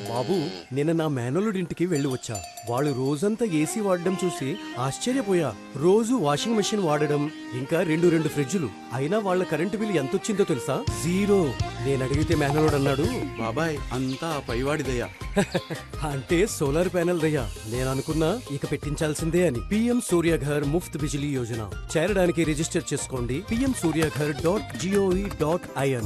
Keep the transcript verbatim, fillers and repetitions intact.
బాబు, నిన్న నా మేనల్లుడింటికి వెళ్ళి వచ్చా. వాళ్ళు రోజంతా ఏసీ వాడడం చూసి ఆశ్చర్యపోయా. రోజు వాషింగ్ మెషిన్ వాడడం, ఇంకా రెండు రెండు ఫ్రిడ్జులు. అయినా వాళ్ళ కరెంటు బిల్ ఎంతొచ్చిందో తెలుసా? జీరో. నేను అడిగితే మేనల్లుడు అన్నాడు, బాబాయ్ అంతా ఆ పైవాడిదయ్యా. అంటే సోలార్ ప్యానెల్ దయ్యా. నేను అనుకున్నా ఇక పెట్టించాల్సిందే అని. పిఎం సూర్యఘర్ ముఫ్త్ బిజిలీ యోజన చేరడానికి రిజిస్టర్ చేసుకోండి PM Surya Ghar dot GOV dot IN.